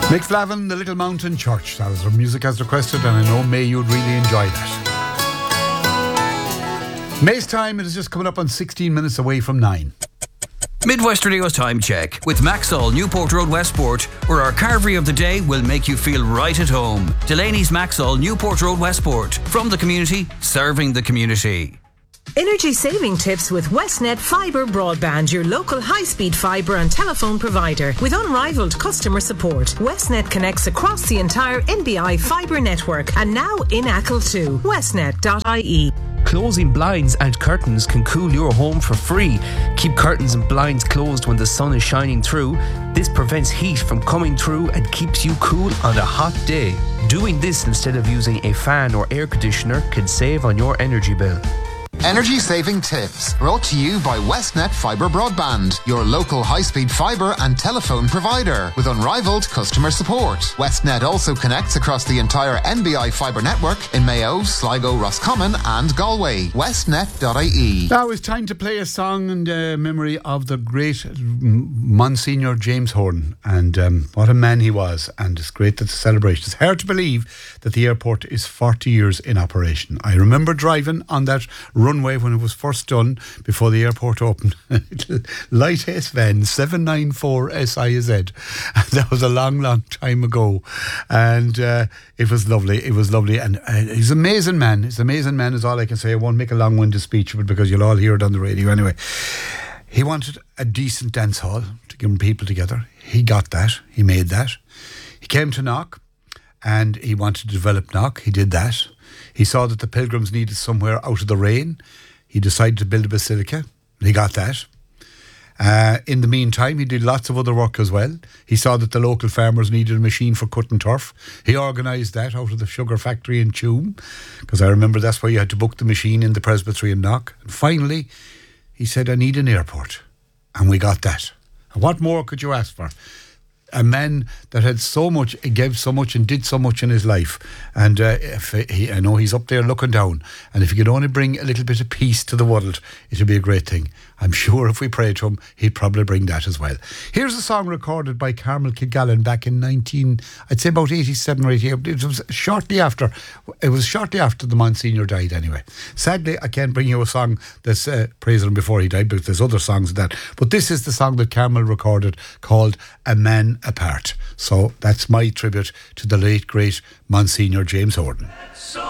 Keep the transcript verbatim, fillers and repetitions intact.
Mick Flavin, The Little Mountain Church. That was the music as requested, and I know, May, you'd really enjoy that. May's time, it is just coming up on sixteen minutes away from nine. Midwest Radio's time check with Maxall, Newport Road, Westport, where our carvery of the day will make you feel right at home. Delaney's Maxall, Newport Road, Westport. From the community, serving the community. Energy saving tips with Westnet Fibre Broadband, your local high-speed fibre and telephone provider. With unrivaled customer support, Westnet connects across the entire N B I fibre network and now in Achill too. westnet dot I E. Closing blinds and curtains can cool your home for free. Keep curtains and blinds closed when the sun is shining through. This prevents heat from coming through and keeps you cool on a hot day. Doing this instead of using a fan or air conditioner can save on your energy bill. Energy saving tips brought to you by Westnet Fibre Broadband, your local high-speed fibre and telephone provider with unrivaled customer support. Westnet also connects across the entire N B I fibre network in Mayo, Sligo, Roscommon and Galway. westnet dot I E. Now it's time to play a song in uh, memory of the great Monsignor James Horton, and um, what a man he was, and it's great that the celebration. It's hard to believe that the airport is forty years in operation. I remember driving on that runway when it was first done before the airport opened. Light Haze van seven nine four S I Z. That was a long, long time ago, and uh, it was lovely. It was lovely, and uh, he's an amazing man. He's an amazing man is all I can say. I won't make a long-winded speech of it because you'll all hear it on the radio anyway. He wanted a decent dance hall to give people together. He got that. He made that. He came to Knock, and he wanted to develop Knock. He did that. He saw that the pilgrims needed somewhere out of the rain. He decided to build a basilica. He got that. Uh, in the meantime, he did lots of other work as well. He saw that the local farmers needed a machine for cutting turf. He organised that out of the sugar factory in Tuam, because I remember that's where you had to book the machine in the presbytery in Knock. And finally, he said, I need an airport. And we got that. And what more could you ask for? A man that had so much, gave so much and did so much in his life. And uh, if he, I know he's up there looking down, and if he could only bring a little bit of peace to the world, it would be a great thing. I'm sure if we pray to him, he'd probably bring that as well. Here's a song recorded by Carmel Kilgallen back in nineteen, I'd say about eighty-seven or eighty-eight. It was shortly after, it was shortly after the Monsignor died anyway. Sadly, I can't bring you a song that's uh, praising him before he died, because there's other songs than that. But this is the song that Carmel recorded called A Man Apart. So that's my tribute to the late, great Monsignor James Horton.